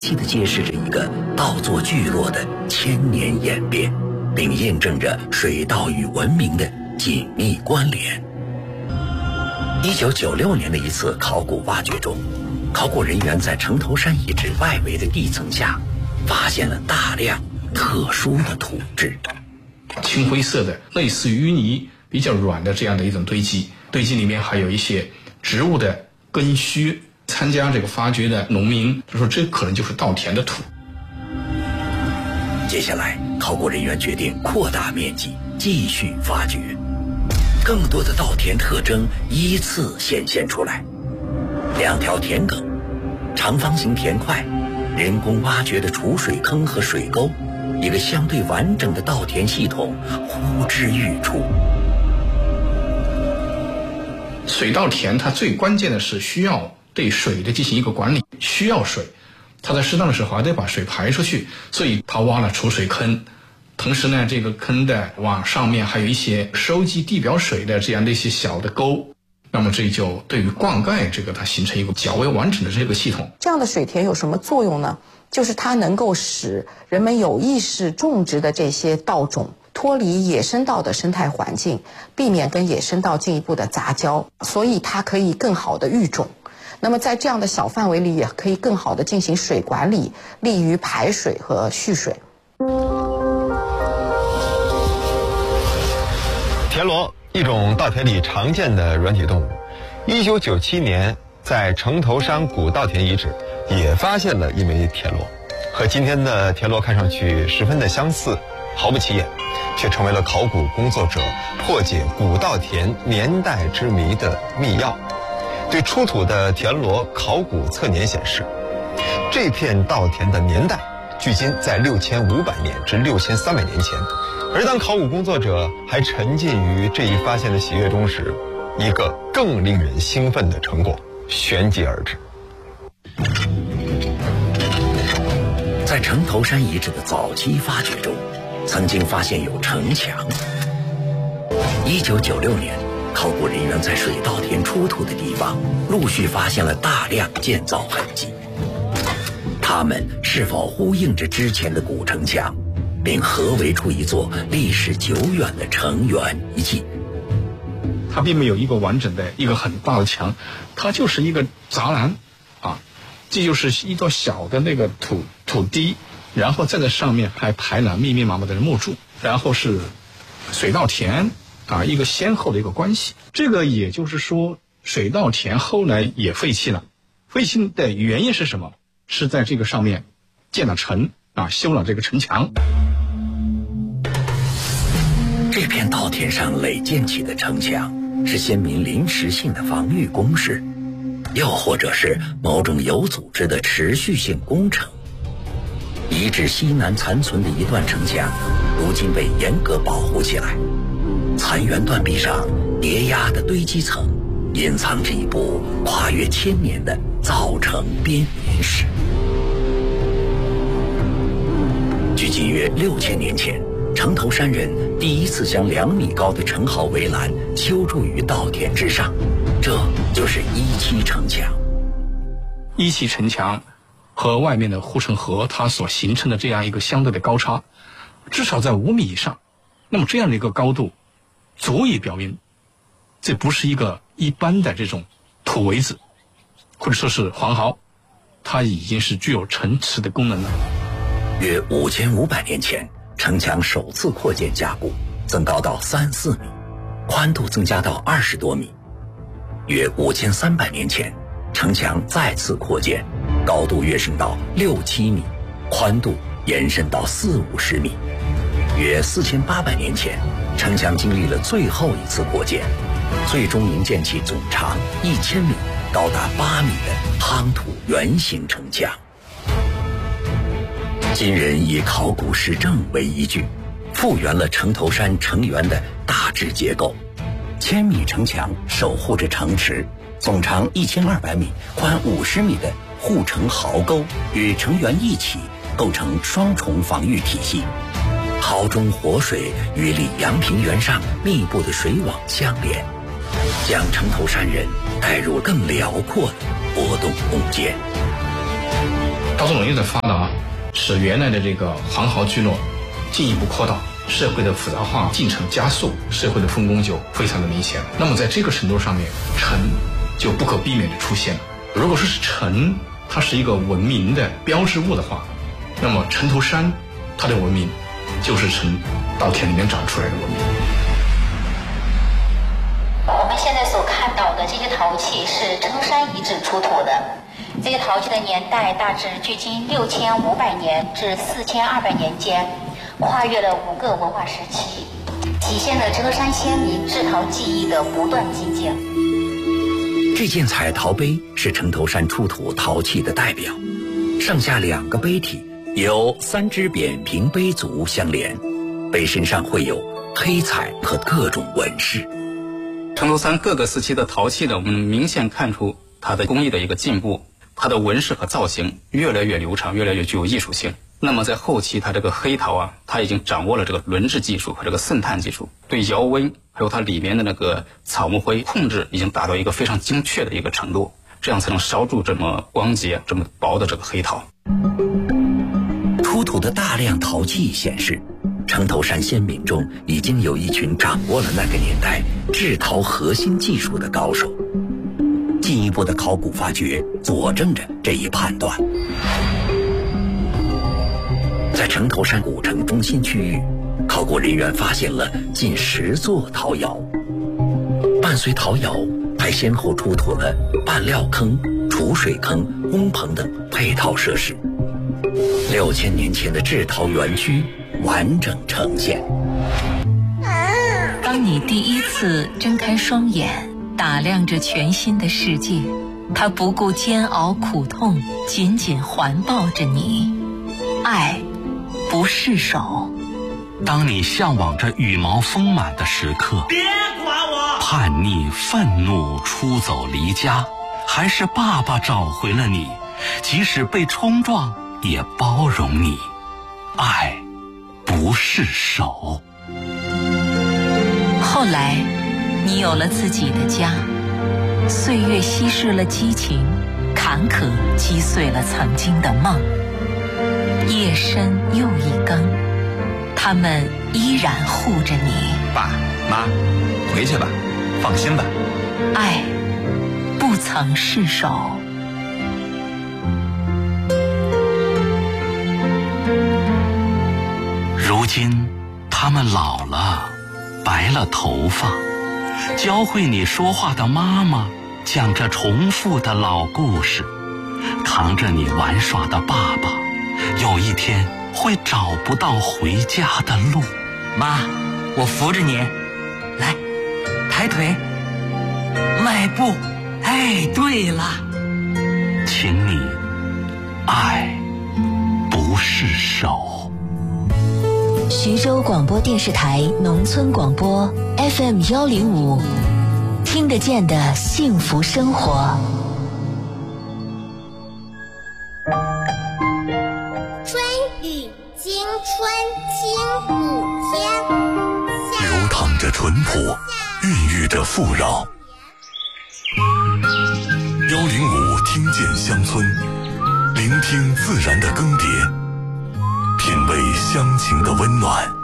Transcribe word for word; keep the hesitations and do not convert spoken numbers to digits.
细地揭示着一个稻作聚落的千年演变，并验证着水稻与文明的紧密关联。一九九六年的一次考古挖掘中，考古人员在城头山遗址外围的地层下发现了大量特殊的土质， 青灰色的类似于淤泥比较软的这样的一种堆积，堆积里面还有一些植物的根须。参加这个发掘的农民就说这可能就是稻田的土。 接下来考古人员决定扩大面积继续发掘，更多的稻田特征依次显现出来。两条田埂、长方形田块、人工挖掘的储水坑和水沟，一个相对完整的稻田系统呼之欲出。 水稻田它最关键的是需要对水的进行一个管理，需要水，它在适当的时候还得把水排出去，所以它挖了储水坑，同时呢，这个坑的往上面还有一些收集地表水的这样的一些小的沟，那么这就对于灌溉这个它形成一个较为完整的这个系统。 这样的水田有什么作用呢？就是它能够使人们有意识种植的这些稻种脱离野生稻的生态环境，避免跟野生稻进一步的杂交，所以它可以更好的育种。那么在这样的小范围里也可以更好的进行水管理，利于排水和蓄水。 田螺，一种稻田里常见的软体动物。一九九七年在城头山古稻田遗址也发现了一枚田螺，和今天的田螺看上去十分的相似，毫不起眼，却成为了考古工作者破解古稻田年代之谜的密钥。对出土的田螺考古测年显示，这片稻田的年代距今在六千五百年至六千三百年前。而当考古工作者还沉浸于这一发现的喜悦中时，一个更令人兴奋的成果旋即而至。 在城头山遗址的早期发掘中，曾经发现有城墙。一九九六年，考古人员在水稻田出土的地方陆续发现了大量建造痕迹，它们是否呼应着之前的古城墙，并合围出一座历史久远的城垣遗迹？ 它并没有一个完整的一个很大的墙，它就是一个栅栏啊，这就是一座小的那个土土堤，然后再在上面还排了密密麻麻的木柱，然后是水稻田啊，一个先后的一个关系。这个也就是说，水稻田后来也废弃了，废弃的原因是什么？是在这个上面建了城啊，修了这个城墙。 这片稻田上垒建起的城墙，是先民临时性的防御工事，又或者是某种有组织的持续性工程。遗址西南残存的一段城墙，如今被严格保护起来。残垣断壁上叠压的堆积层，隐藏着一部跨越千年的造城编年史。距今约六千年前，城头山人第一次将两米高的城壕围栏修筑于稻田之上，这就是一期城墙。 一期城墙和外面的护城河，它所形成的这样一个相对的高差，至少在五米以上。那么这样的一个高度，足以表明，这不是一个一般的这种土围子，或者说是黄壕，它已经是具有城池的功能了。 约五千五百年前，城墙首次扩建加固，增高到三四米，宽度增加到二十多米。约五千三百年前，城墙再次扩建，高度跃升到六七米，宽度延伸到四五十米。约四千八百年前，城墙经历了最后一次扩建，最终营建起总长一千米、高达八米的夯土圆形城墙。今人以考古实证为依据，复原了城头山城垣的大致结构。千米城墙守护着城池，总长一千二百米、宽五十米的护城壕沟与城垣一起构成双重防御体系。壕中活水与里阳平原上密布的水网相连，将城头山人带入更辽阔的活动空间。 道中农业的发达，使原来的这个黄豪聚落进一步扩大，社会的复杂化进程加速，社会的分工就非常的明显了。那么在这个程度上面，城就不可避免的出现了。如果说是城，它是一个文明的标志物的话，那么城头山它的文明就是从稻田里面长出来的文明。 我们现在所看到的这些陶器是城头山遗址出土的，这些陶器的年代大致距今六千五百年至四千二百年间，跨越了五个文化时期，体现了城头山先民制陶技艺的不断精进。 这件彩陶杯是城头山出土陶器的代表，上下两个杯体由三只扁平杯足相连，杯身上会有黑彩和各种纹饰。 城头山各个时期的陶器呢，我们明显看出它的工艺的一个进步，它的纹饰和造型越来越流畅，越来越具有艺术性。那么在后期，它这个黑陶啊，它已经掌握了这个轮制技术和这个渗碳技术，对窑温还有它里面的那个草木灰控制已经达到一个非常精确的一个程度，这样才能烧出这么光洁、这么薄的这个黑陶。 出土的大量陶器显示，城头山先民中已经有一群掌握了那个年代制陶核心技术的高手。进一步的考古发掘佐证着这一判断。在城头山古城中心区域，考古人员发现了近十座陶窑，伴随陶窑还先后出土了拌料坑、储水坑、工棚等配套设施。六千年前的制陶园区完整呈现。 当你第一次睁开双眼，打量着全新的世界，它不顾煎熬苦痛，紧紧环抱着你。爱不释手。 当你向往着羽毛丰满的时刻，别管我！叛逆、愤怒、出走离家，还是爸爸找回了你，即使被冲撞，也包容你。爱不释手。 后来，你有了自己的家，岁月稀释了激情，坎坷击碎了曾经的梦。夜深又一更，他们依然护着你。 爸妈，回去吧，放心吧。 爱不曾释手。 如今他们老了，白了头发，教会你说话的妈妈讲着重复的老故事，扛着你玩耍的爸爸，有一天会找不到回家的路。 妈，我扶着你，来，抬腿，迈步。哎，对了， 请你爱不释手。 徐州广播电视台农村广播 F M 幺零五，听得见的幸福生活。 春雨惊春清午天， 流淌着淳朴，孕育着富饶。幺零五听见乡村，聆听自然的更迭，品味乡情的温暖。